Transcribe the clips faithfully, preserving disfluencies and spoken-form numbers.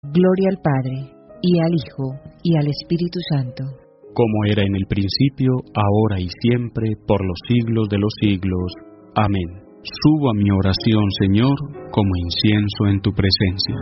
Gloria al Padre, y al Hijo, y al Espíritu Santo. Como era en el principio, ahora y siempre, por los siglos de los siglos. Amén. Subo a mi oración, Señor, como incienso en tu presencia.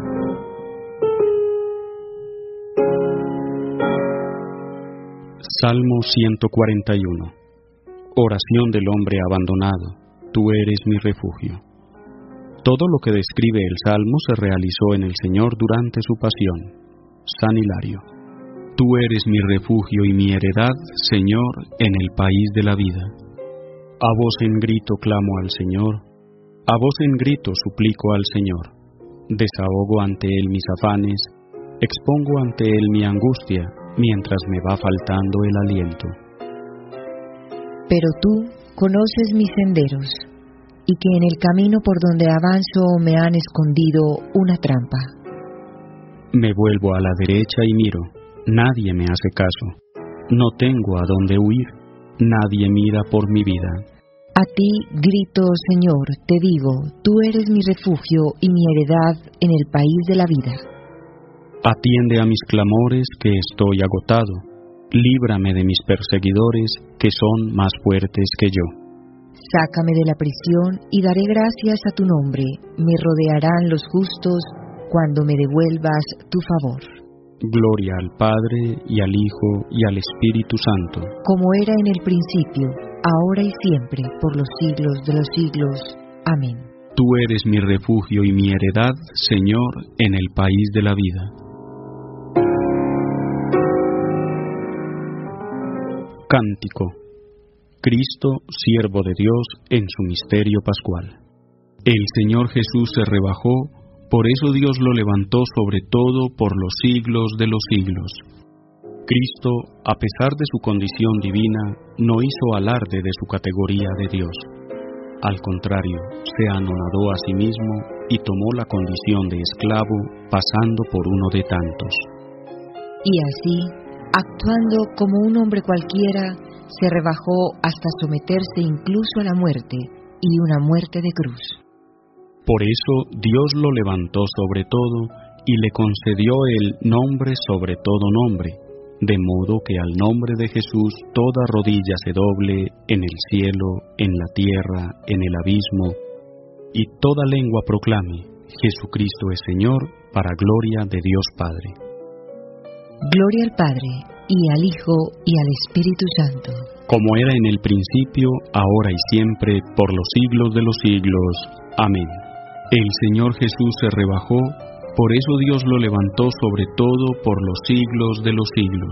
Salmo ciento cuarenta y uno. Oración del hombre abandonado. Tú eres mi refugio. Todo lo que describe el Salmo se realizó en el Señor durante su pasión. San Hilario. Tú eres mi refugio y mi heredad, Señor, en el país de la vida. A voz en grito clamo al Señor, a voz en grito suplico al Señor. Desahogo ante Él mis afanes, expongo ante Él mi angustia, mientras me va faltando el aliento. Pero tú conoces mis senderos, y que en el camino por donde avanzo me han escondido una trampa. Me vuelvo a la derecha y miro, nadie me hace caso. No tengo a dónde huir, nadie mira por mi vida. A ti grito, Señor, te digo, tú eres mi refugio y mi heredad en el país de la vida. Atiende a mis clamores, que estoy agotado. Líbrame de mis perseguidores, que son más fuertes que yo. Sácame de la prisión y daré gracias a tu nombre. Me rodearán los justos cuando me devuelvas tu favor. Gloria al Padre, y al Hijo, y al Espíritu Santo. Como era en el principio, ahora y siempre, por los siglos de los siglos. Amén. Tú eres mi refugio y mi heredad, Señor, en el país de la vida. Cántico. Cristo, siervo de Dios, en su misterio pascual. El Señor Jesús se rebajó, por eso Dios lo levantó sobre todo por los siglos de los siglos. Cristo, a pesar de su condición divina, no hizo alarde de su categoría de Dios. Al contrario, se anonadó a sí mismo y tomó la condición de esclavo, pasando por uno de tantos. Y así, actuando como un hombre cualquiera, se rebajó hasta someterse incluso a la muerte, y una muerte de cruz. Por eso Dios lo levantó sobre todo, y le concedió el nombre sobre todo nombre, de modo que al nombre de Jesús toda rodilla se doble, en el cielo, en la tierra, en el abismo, y toda lengua proclame, Jesucristo es Señor, para gloria de Dios Padre. Gloria al Padre, y al Hijo, y al Espíritu Santo. Como era en el principio, ahora y siempre, por los siglos de los siglos. Amén. El Señor Jesús se rebajó, por eso Dios lo levantó sobre todo por los siglos de los siglos.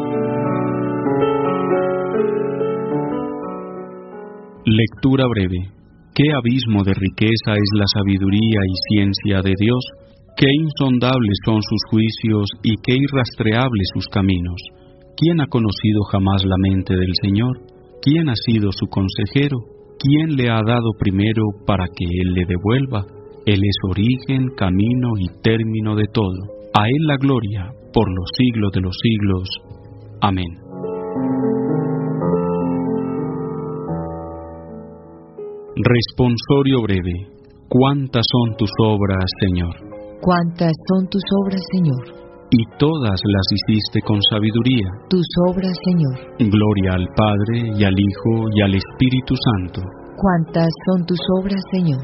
Lectura breve. Qué abismo de riqueza es la sabiduría y ciencia de Dios, qué insondables son sus juicios y qué irrastreables sus caminos. ¿Quién ha conocido jamás la mente del Señor? ¿Quién ha sido su consejero? ¿Quién le ha dado primero para que Él le devuelva? Él es origen, camino y término de todo. A Él la gloria, por los siglos de los siglos. Amén. Responsorio breve. ¿Cuántas son tus obras, Señor? ¿Cuántas son tus obras, Señor? Y todas las hiciste con sabiduría. Tus obras, Señor. Gloria al Padre, y al Hijo, y al Espíritu Santo. ¿Cuántas son tus obras, Señor?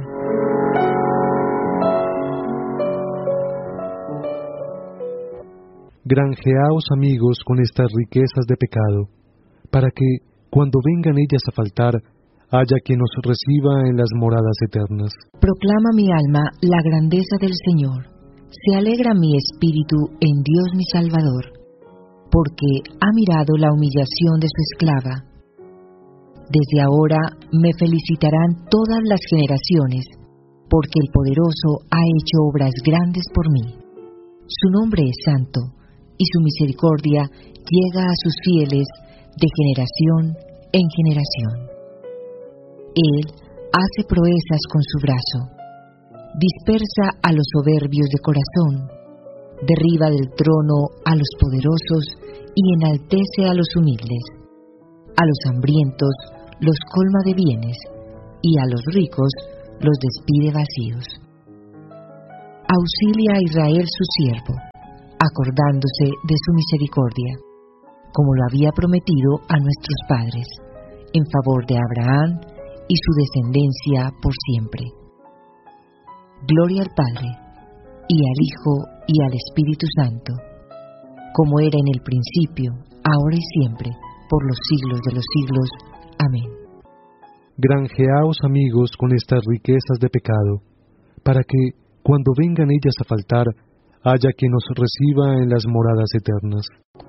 Granjeaos, amigos, con estas riquezas de pecado, para que, cuando vengan ellas a faltar, haya quien os reciba en las moradas eternas. Proclama mi alma la grandeza del Señor. Se alegra mi espíritu en Dios mi Salvador, porque ha mirado la humillación de su esclava. Desde ahora me felicitarán todas las generaciones, porque el Poderoso ha hecho obras grandes por mí. Su nombre es santo, y su misericordia llega a sus fieles de generación en generación. Él hace proezas con su brazo. Dispersa a los soberbios de corazón, derriba del trono a los poderosos y enaltece a los humildes. A los hambrientos los colma de bienes, y a los ricos los despide vacíos. auxilia a Israel su siervo, acordándose de su misericordia, como lo había prometido a nuestros padres, en favor de Abraham y su descendencia por siempre. Gloria al Padre, y al Hijo, y al Espíritu Santo, como era en el principio, ahora y siempre, por los siglos de los siglos. Amén. Granjeaos, amigos, con estas riquezas de pecado, para que, cuando vengan ellas a faltar, haya quien nos reciba en las moradas eternas.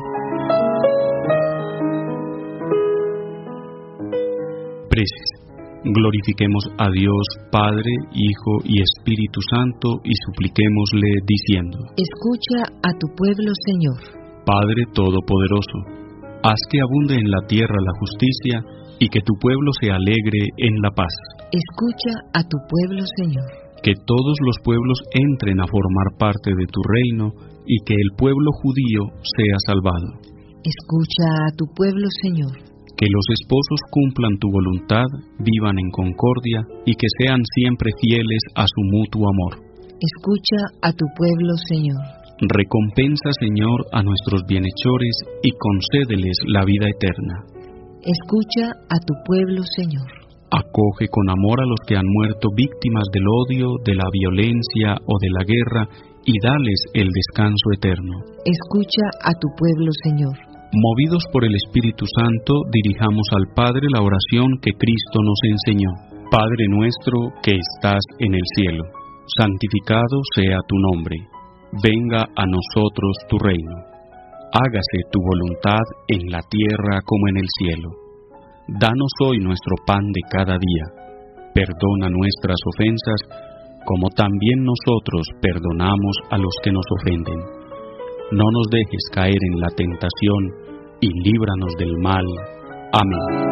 Preces. Glorifiquemos a Dios, Padre, Hijo y Espíritu Santo, y supliquémosle diciendo: Escucha a tu pueblo, Señor. Padre Todopoderoso, haz que abunde en la tierra la justicia, y que tu pueblo se alegre en la paz. Escucha a tu pueblo, Señor. Que todos los pueblos entren a formar parte de tu reino, y que el pueblo judío sea salvado. Escucha a tu pueblo, Señor. Que los esposos cumplan tu voluntad, vivan en concordia, y que sean siempre fieles a su mutuo amor. Escucha a tu pueblo, Señor. Recompensa, Señor, a nuestros bienhechores, y concédeles la vida eterna. Escucha a tu pueblo, Señor. Acoge con amor a los que han muerto víctimas del odio, de la violencia o de la guerra, y dales el descanso eterno. Escucha a tu pueblo, Señor. Movidos por el Espíritu Santo, dirijamos al Padre la oración que Cristo nos enseñó. Padre nuestro que estás en el cielo, santificado sea tu nombre. Venga a nosotros tu reino. Hágase tu voluntad en la tierra como en el cielo. Danos hoy nuestro pan de cada día. Perdona nuestras ofensas, como también nosotros perdonamos a los que nos ofenden. No nos dejes caer en la tentación, y líbranos del mal. Amén.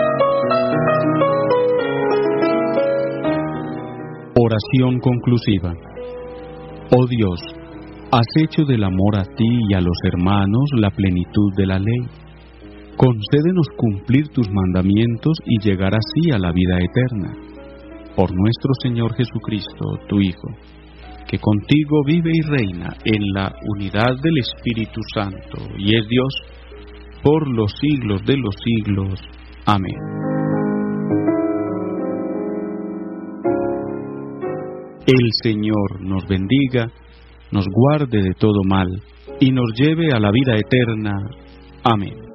Oración conclusiva. Oh Dios, has hecho del amor a ti y a los hermanos la plenitud de la ley. Concédenos cumplir tus mandamientos y llegar así a la vida eterna. Por nuestro Señor Jesucristo, tu Hijo, que contigo vive y reina en la unidad del Espíritu Santo, y es Dios por los siglos de los siglos. Amén. El Señor nos bendiga, nos guarde de todo mal, y nos lleve a la vida eterna. Amén.